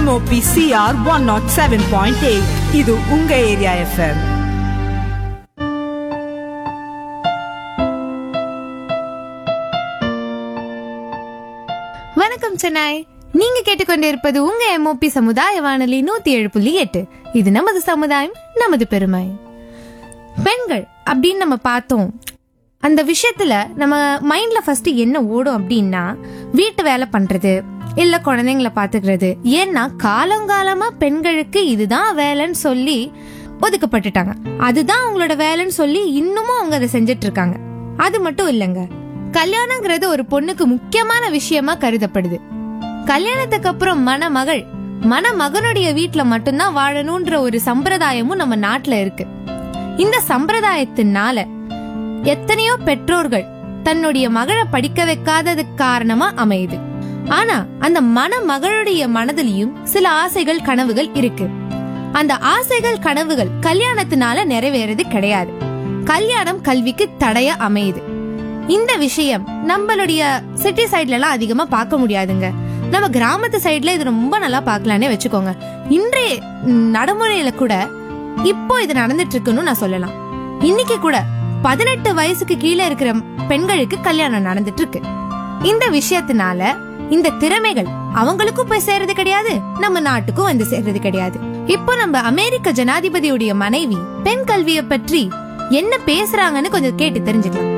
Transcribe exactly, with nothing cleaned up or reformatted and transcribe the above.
M O P C R one oh seven point eight. இது உங்க area F M. வணக்கம் சென்னை. நீங்க கேட்டுக்கொண்டிருப்பது உங்க எம்ஓபி சமுதாய வானொலி நூத்தி ஏழு புள்ளி எட்டு. இது நமது சமுதாயம், நமது பெருமை. பெண்கள் அப்படின்னு நம்ம பார்த்தோம், அந்த விஷயத்துல நம்ம மைண்ட்ல ஃபர்ஸ்ட் என்ன ஓடும் அப்படின்னா வீட்டு வேலை பண்றது, இல்ல குழந்தைங்களை பாத்துக்கிறது. ஏன்னா காலங்காலமா பெண்களுக்கு இதுதான் வேலைன்னு சொல்லி ஒதுக்கப்பட்டுட்டாங்க. அதுதான் அவங்களோட வேலைன்னு சொல்லி இன்னமும் அவங்க அதை செஞ்சிட்டு இருக்காங்க. அது மட்டும் இல்லைங்க, கல்யாணங்கிறது ஒரு பொண்ணுக்கு முக்கியமான விஷயமா கருதப்படுது. கல்யாணத்துக்கு அப்புறம் மணமகள் மணமகனுடைய வீட்டுல மட்டும்தான் வாழணும்ன்ற ஒரு சம்பிரதாயமும் நம்ம நாட்டுல இருக்கு. இந்த சம்பிரதாயத்தினால எத்தனையோ பெற்றோர்கள் தன்னுடைய மகளை படிக்க வைக்காததுக்கு காரணமா அமையுது. ஆனா அந்த மணமகளுடைய மனதிலையும் சில ஆசைகள், கனவுகள் இருக்கு. அந்த ஆசைகள், கனவுகள் கல்யாணத்தினால நிறைவேறது கிடையாது. கல்யாணம் கல்விக்கு தடைய அமையுது. இந்த விஷயம் நம்மளுடைய சிட்டி சைட்ல எல்லாம் அதிகமா பார்க்க முடியாதுங்க. நம்ம கிராமத்து சைட்ல இது ரொம்ப நல்லா பார்க்கலானே வச்சுக்கோங்க. இன்றைய நடைமுறையில கூட இப்போ இது நடந்துட்டு இருக்குன்னு நான் சொல்லலாம். இன்னைக்கு கூட பதினெட்டு வயசுக்கு கீழே இருக்கிற பெண்களுக்கு கல்யாணம் நடந்துட்டு இருக்கு. இந்த விஷயத்தினால இந்த திறமைகள் அவங்களுக்கும் போய் சேர்றது கிடையாது, நம்ம நாட்டுக்கும் வந்து சேர்றது கிடையாது. இப்போ நம்ம அமெரிக்க ஜனாதிபதியுடைய மனைவி பெண் கல்வியை பற்றி என்ன பேசுறாங்கன்னு கொஞ்சம் கேட்டு தெரிஞ்சுக்கலாம்.